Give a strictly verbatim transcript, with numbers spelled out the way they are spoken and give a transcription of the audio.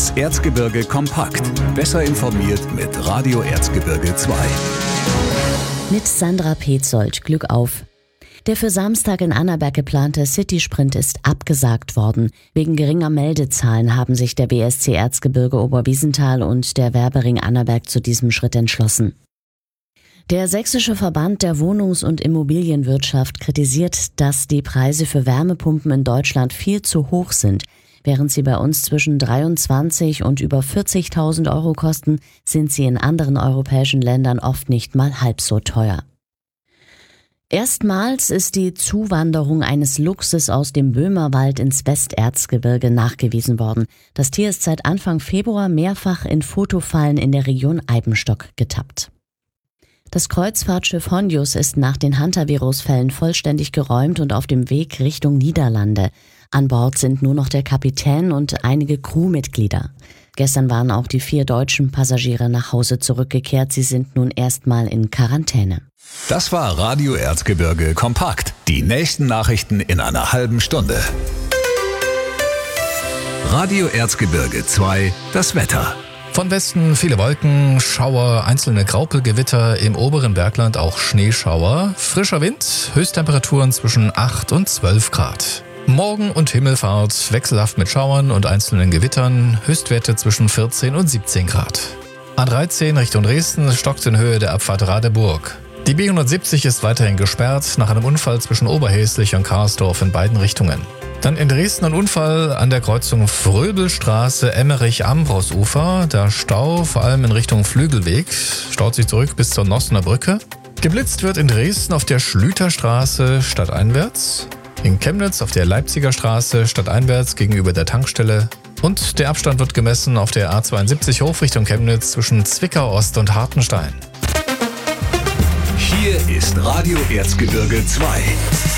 Das Erzgebirge kompakt. Besser informiert mit Radio Erzgebirge zwei. Mit Sandra Petzold. Glück auf. Der für Samstag in Annaberg geplante City-Sprint ist abgesagt worden. Wegen geringer Meldezahlen haben sich der B S C Erzgebirge Oberwiesenthal und der Werbering Annaberg zu diesem Schritt entschlossen. Der Sächsische Verband der Wohnungs- und Immobilienwirtschaft kritisiert, dass die Preise für Wärmepumpen in Deutschland viel zu hoch sind. Während sie bei uns zwischen dreiundzwanzig und über vierzigtausend Euro kosten, sind sie in anderen europäischen Ländern oft nicht mal halb so teuer. Erstmals ist die Zuwanderung eines Luchses aus dem Böhmerwald ins Westerzgebirge nachgewiesen worden. Das Tier ist seit Anfang Februar mehrfach in Fotofallen in der Region Eibenstock getappt. Das Kreuzfahrtschiff Honjus ist nach den Hantavirus-Fällen vollständig geräumt und auf dem Weg Richtung Niederlande. An Bord sind nur noch der Kapitän und einige Crewmitglieder. Gestern waren auch die vier deutschen Passagiere nach Hause zurückgekehrt. Sie sind nun erstmal in Quarantäne. Das war Radio Erzgebirge kompakt. Die nächsten Nachrichten in einer halben Stunde. Radio Erzgebirge zwei, das Wetter. Von Westen viele Wolken, Schauer, einzelne Graupelgewitter, im oberen Bergland auch Schneeschauer. Frischer Wind, Höchsttemperaturen zwischen acht und zwölf Grad. Morgen und Himmelfahrt wechselhaft mit Schauern und einzelnen Gewittern, Höchstwerte zwischen vierzehn und siebzehn Grad. A dreizehn Richtung Dresden stockt in Höhe der Abfahrt Radeburg. Die B hundertsiebzig ist weiterhin gesperrt nach einem Unfall zwischen Oberhäslich und Karsdorf in beiden Richtungen. Dann in Dresden ein Unfall an der Kreuzung Fröbelstraße, Emmerich-Ambros-Ufer. Der Stau, vor allem in Richtung Flügelweg, staut sich zurück bis zur Nossener Brücke. Geblitzt wird in Dresden auf der Schlüterstraße stadteinwärts. In Chemnitz auf der Leipziger Straße stadteinwärts gegenüber der Tankstelle. Und der Abstand wird gemessen auf der A zweiundsiebzig hoch Richtung Chemnitz zwischen Zwickau-Ost und Hartenstein. Hier ist Radio Erzgebirge zwei.